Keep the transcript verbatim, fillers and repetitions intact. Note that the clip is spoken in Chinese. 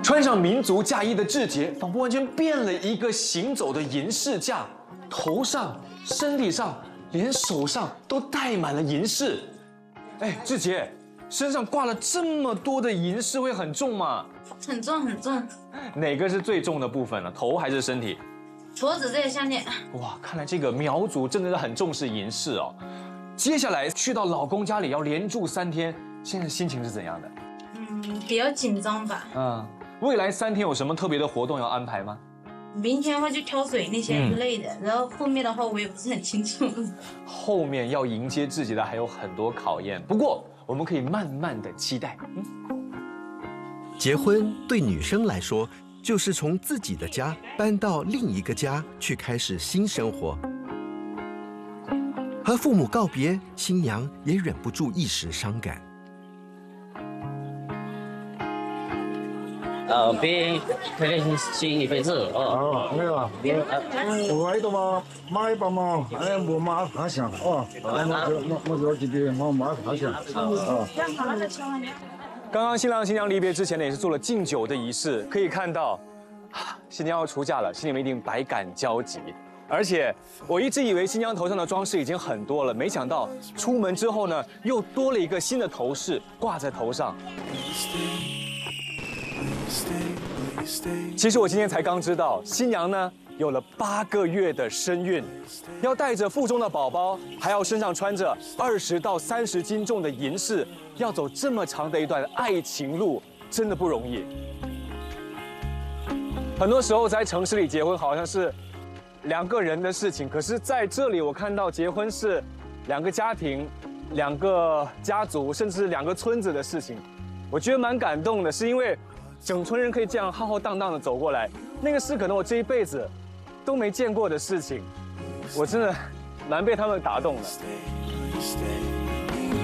穿上民族嫁衣的志杰，仿佛完全变了一个行走的银饰架，头上、身体上，连手上都戴满了银饰。哎，志杰，身上挂了这么多的银饰，会很重吗？ 很重很重。 哪个是最重的部分呢？头还是身体？ 脖子这个项链。 哇，看来这个苗族真的是很重视银饰哦。接下来去到老公家里要连住三天，现在心情是怎样的？ 嗯，比较紧张吧。 嗯，未来三天有什么特别的活动要安排吗？ 明天的话就挑水那些之类的，嗯、然后后面的话我也不是很清楚。 后面要迎接自己的还有很多考验，不过我们可以慢慢的期待。嗯， 结婚对女生来说，就是从自己的家搬到另一个家去开始新生活。和父母告别，新娘也忍不住一时伤感。 呃，别开开心一辈子哦。没有啊，我我那个嘛，买一包嘛，哎，我妈他想哦，我就我就这边我妈他想哦。 刚刚新郎新娘离别之前呢，也是做了敬酒的仪式，可以看到，新娘要出嫁了，心里面一定百感交集。而且我一直以为新娘头上的装饰已经很多了，没想到出门之后呢，又多了一个新的头饰挂在头上。其实我今天才刚知道，新娘呢有了八个月的身孕，要带着腹中的宝宝，还要身上穿着二十到三十斤重的银饰，要走这么长的一段爱情路，真的不容易。很多时候在城市里结婚好像是两个人的事情，可是在这里我看到结婚是两个家庭、两个家族，甚至两个村子的事情。我觉得蛮感动的，是因为整村人可以这样浩浩荡荡的走过来，那个是可能我这一辈子都没见过的事情，我真的蛮被他们打动的。